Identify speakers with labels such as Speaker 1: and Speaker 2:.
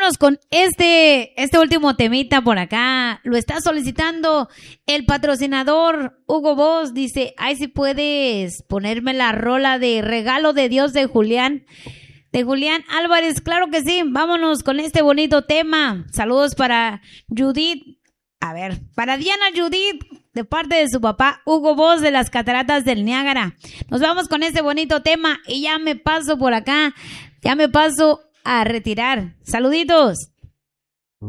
Speaker 1: vámonos con este último temita por acá. Lo está solicitando el patrocinador Hugo Boss. Dice, ay, si puedes ponerme la rola de Regalo de Dios de Julián Álvarez. Claro que sí, vámonos con este bonito tema. Saludos para Judith. Para Diana Judith, de parte de su papá Hugo Boss de las Cataratas del Niágara. Nos vamos con este bonito tema y ya me paso por acá, ya me paso a retirar. Saluditos.